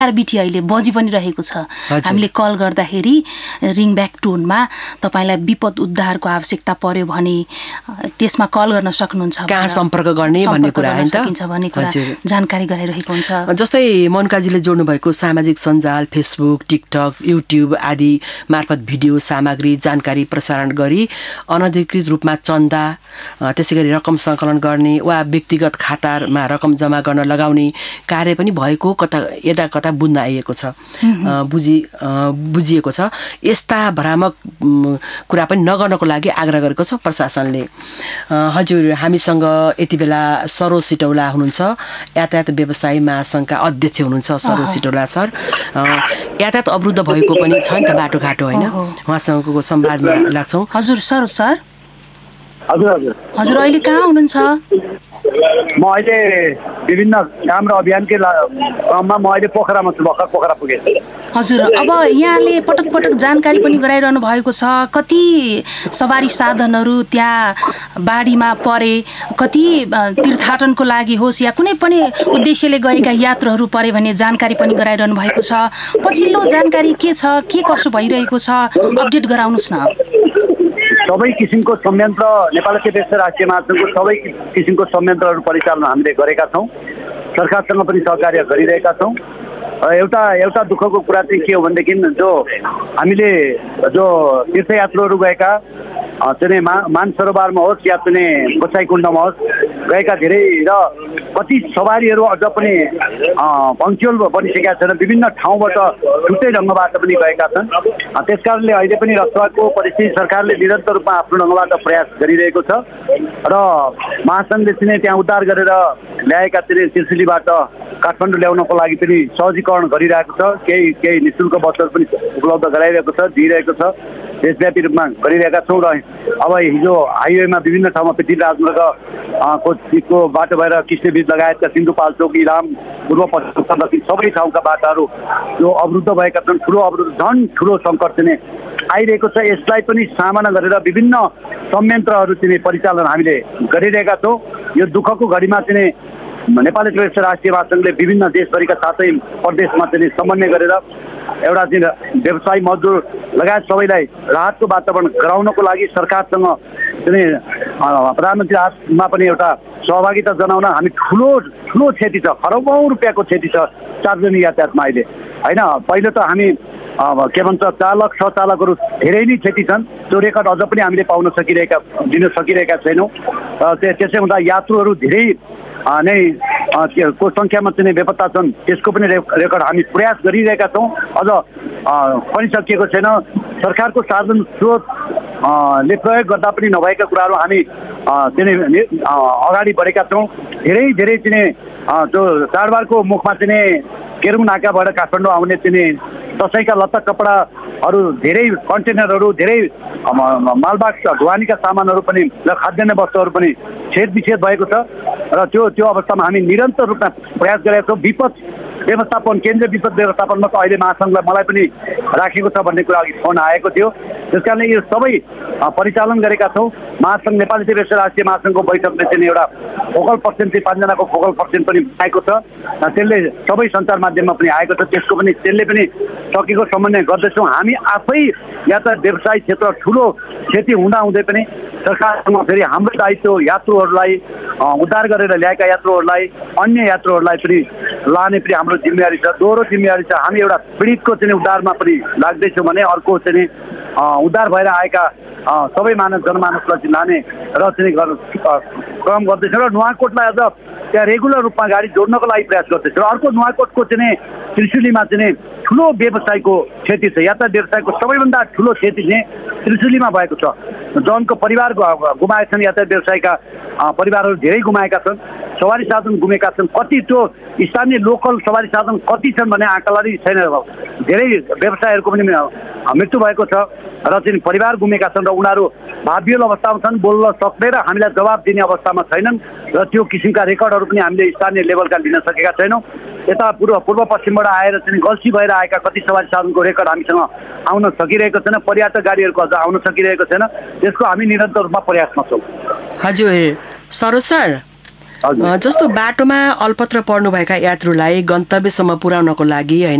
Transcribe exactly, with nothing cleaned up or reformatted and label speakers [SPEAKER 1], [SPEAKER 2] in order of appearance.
[SPEAKER 1] RBT अहिले बजी पनि रहेको छ। हामीले कल गर्दाखेरि रिङब्याक टोनमा तपाईँलाई विपद उद्धारको आवश्यकता पर्यो भने त्यसमा कल गर्न सक्नुहुन्छ,
[SPEAKER 2] कहाँ सम्पर्क गर्ने भन्ने कुरा हैन त,
[SPEAKER 1] सकिन्छ भन्ने कुरा जानकारी गराइरहेको हुन्छ।
[SPEAKER 2] जस्तै मनुकाजीले जोड्नु भएको सामाजिक सञ्जाल फेसबुक, टिकटक, युट्युब आदि मार्फत भिडियो सामग्री जानकारी प्रसारण गरी अनधिकृत रूपमा चन्दा त्यसैगरी रकम सङ्कलन गर्ने वा व्यक्तिगत खातामा रकम जम्मा गर्न लगाउने कार्य पनि भएको कता यता कता बुझ्न आइएको छ, बुझि बुझिएको छ। यस्ता भ्रामक कुरा पनि नगर्नको लागि आग्रह गरेको छ प्रशासनले। हजुर, हामीसँग यति बेला सरोज सिटौला हुनुहुन्छ, यातायात व्यवसायी महासङ्घका अध्यक्ष हुनुहुन्छ सरोज सिटौला सर। यातायात अवरुद्ध भएको पनि छ नि त बाटोघाटो होइन, उहाँसँगको संवादमा लाग्छौँ।
[SPEAKER 1] हजुर सरोज सर।
[SPEAKER 3] हजुर हजुर
[SPEAKER 1] हजुर अहिले कहाँ हुनुहुन्छ?
[SPEAKER 3] म अहिले विभिन्न काम र अभियानकै क्रममा म अहिले पोखरामा छु, भर्खर पोखरा पुगेँ।
[SPEAKER 1] हजुर, अब यहाँले पटक पटक जानकारी पनि गराइरहनु भएको छ, कति सवारी साधनहरू त्यहाँ बाढीमा परे, कति तीर्थाटनको लागि होस् या कुनै पनि उद्देश्यले गएका यात्रुहरू परे भन्ने जानकारी पनि गराइरहनु भएको छ। पछिल्लो जानकारी के छ, के कसो भइरहेको छ, अपडेट गराउनुहोस् न।
[SPEAKER 3] सबै किसिमको संयन्त्र नेपाल क्षेत्रीय राष्ट्रिय महासङ्घको सबै किसिमको संयन्त्रहरू परिचालन हामीले गरेका छौँ, सरकारसँग पनि सहकार्य गरिरहेका छौँ। एउटा एउटा दुःखको कुरा चाहिँ के हो भनेदेखि जो हामीले जो तीर्थयात्रुहरू गएका चाहिँ मा मानसरोवरमा होस् या चाहिँ गोसाइकुण्डमा होस् गएका धेरै र कति सवारीहरू अझ पनि पङ्क्चुअल बनिसकेका छन्, विभिन्न ठाउँबाट छुट्टै ढङ्गबाट पनि गएका छन्। त्यस कारणले अहिले पनि रक्षाको परिस्थिति सरकारले निरन्तर रूपमा आफ्नो ढङ्गबाट प्रयास गरिरहेको छ र महासङ्घले चाहिँ त्यहाँ उद्धार गरेर ल्याएका चाहिँ त्रिशुलीबाट काठमाडौँ ल्याउनको लागि पनि सहजीकरण गरिरहेको छ, केही केही निःशुल्क बसहरू पनि उपलब्ध गराइरहेको छ, दिइरहेको छ, देशव्यापी रूपमा गरिरहेका छौँ। र अब हिजो हाइवेमा विभिन्न ठाउँमा पृथ्वी राजमार्गको को बाटो भएर कृष्णबीज लगायतका सिन्धुपाल्चोक, इलाम, पूर्व पश्चिम दक्षिण सबै ठाउँका बाटाहरू जो अवरुद्ध भएका छन्, ठुलो अवरुद्ध झन् ठुलो सङ्कट चाहिँ आइरहेको छ। यसलाई पनि सामना गरेर विभिन्न संयन्त्रहरू चाहिँ परिचालन हामीले गरिरहेका छौँ। यो दुःखको घडीमा चाहिँ नेपाली क्षेत्रीय राष्ट्रिय महासङ्घले विभिन्न देशभरिका सातै प्रदेशमा चाहिँ समन्वय गरेर एउटा चाहिँ व्यवसायी मजदुर लगायत सबैलाई राहतको वातावरण गराउनको लागि सरकारसँग चाहिँ प्रधानमन्त्री आवासमा पनि एउटा सहभागिता जनाउन हामी ठुलो ठुलो क्षति छ, खरबौँ रुपियाँको क्षति छ सार्वजनिक यातायातमा अहिले होइन। पहिलो त हामी के भन्छ चालक सचालकहरू धेरै नै क्षति छन्, त्यो रेकर्ड अझ पनि हामीले पाउन सकिरहेका दिन सकिरहेका छैनौँ। त्यसै हुँदा यात्रुहरू धेरै नै को सङ्ख्यामा चाहिँ बेपत्ता छन्, त्यसको पनि रेकर्ड हामी प्रयास गरिरहेका छौँ, अझ पनि सकिएको छैन। सरकारको साधन स्रोत ले प्रयोग गर्दा पनि नभएका कुराहरू हामी चाहिँ अगाडि बढेका छौँ। धेरै धेरै चाहिँ त्यो चाडबाडको मुखमा चाहिँ केरुङ नाकाबाट काठमाडौँ आउने चाहिँ दसैँका लत्ता कपडाहरू धेरै कन्टेनरहरू धेरै मालबाग ढुवानीका सामानहरू पनि र खाद्यान्न वस्तुहरू पनि छेद विच्छेद भएको छ र त्यो त्यो अवस्थामा हामी निरन्तर रूपमा प्रयास गरेका छौँ। विपद व्यवस्थापन केन्द्रीय विपद व्यवस्थापनमा त अहिले महासङ्घलाई मलाई पनि राखेको छ भन्ने कुरा अघि फोन आएको थियो, त्यस कारणले यो सबै परिचालन गरेका छौँ। महासङ्घ नेपाली क्षेत्रीय राष्ट्रिय महासङ्घको बैठकले चाहिँ एउटा फोकल पर्सेन्ट चाहिँ पाँचजनाको फोकल पर्सेन्ट पनि आएको छ, त्यसले सबै सञ्चार माध्यममा पनि आएको छ, त्यसको पनि त्यसले पनि सकेको समन्वय गर्दैछौँ। हामी आफै यातायात व्यवसाय क्षेत्र ठुलो क्षति हुँदा हुँदै पनि सरकारसँग फेरि हाम्रो दायित्व यात्रुहरूलाई उद्धार गरेर ल्याएका यात्रुहरूलाई अन्य यात्रुहरूलाई पनि लाने पनि हाम्रो जिम्मेवारी छ, दोहोरो जिम्मेवारी छ। हामी एउटा पीडितको चाहिँ उद्धारमा पनि लाग्दैछौँ भने अर्को चाहिँ उद्धार भएर आएका सबै मानव जनमानसलाई चाहिँ लाने र चाहिँ क्रम गर्दैछौँ र नुवाकोटलाई अझ त्यहाँ रेगुलर रूपमा गाडी जोड्नको लागि प्रयास गर्दैछौँ। अर्को नुवाकोटको चाहिँ त्रिशुलीमा चाहिँ ठुलो व्यवसायको क्षति छ, यातायात व्यवसायको सबैभन्दा ठुलो क्षति चाहिँ त्रिशुलीमा भएको छ। जनको परिवार गुमाएका छन्, यातायात व्यवसायका परिवारहरू धेरै गुमाएका छन्, सवारी साधन गुमेका छन्, कति त्यो स्थानीय लोकल सवारी साधन कति छन् भन्ने आँकडाले छैन। धेरै व्यवसायहरूको पनि मृत्यु भएको छ र चाहिँ परिवार गुमेका छन् र उनीहरू भावियल अवस्थामा छन्, बोल्न सक्ने र हामीलाई जवाब दिने अवस्थामा छैनन् र त्यो किसिमका रेकर्डहरू पनि हामीले स्थानीय लेभलका लिन सकेका छैनौँ। यता पूर्व पूर्व पश्चिमबाट आएर चाहिँ गल्छी भएर आएका कति सवारी साधनको रेकर्ड हामीसँग आउन सकिरहेको छैन, पर्यटक गाडीहरूको अझ आउन सकिरहेको छैन, त्यसको हामी निरन्तर रूपमा प्रयासमा छौँ।
[SPEAKER 2] हजुर सरोज सर, जस्तो बाटोमा अल्पत्र पर्नुभएका यात्रुलाई गन्तव्यसम्म पुर्याउनको लागि